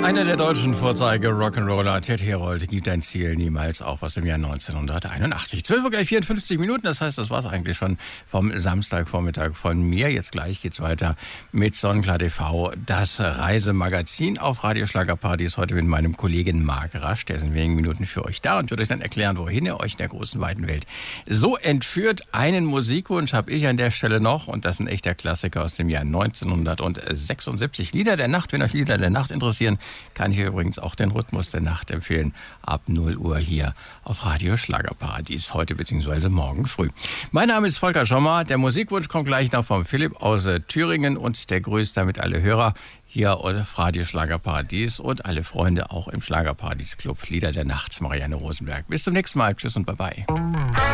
Einer der deutschen Vorzeige-Rock'n'Roller, Ted Herold, gibt ein Ziel niemals auf, aus dem Jahr 1981. 12 Uhr gleich 54 Minuten, das heißt, das war es eigentlich schon vom Samstagvormittag von mir. Jetzt gleich geht's weiter mit Sonnenklar TV, das Reisemagazin auf Radio Schlagerpartys. Heute mit meinem Kollegen Marc Rasch, der ist in wenigen Minuten für euch da und wird euch dann erklären, wohin er euch in der großen, weiten Welt so entführt. Einen Musikwunsch habe ich an der Stelle noch und das ist ein echter Klassiker aus dem Jahr 1976. Lieder der Nacht, wenn euch Lieder der Nacht interessieren, kann ich übrigens auch den Rhythmus der Nacht empfehlen. Ab 0 Uhr hier auf Radio Schlagerparadies. Heute bzw. morgen früh. Mein Name ist Volker Schommer. Der Musikwunsch kommt gleich noch vom Philipp aus Thüringen und der grüßt damit alle Hörer hier auf Radio Schlagerparadies und alle Freunde auch im Schlagerparadies Club. Lieder der Nacht, Marianne Rosenberg. Bis zum nächsten Mal. Tschüss und Bye-bye.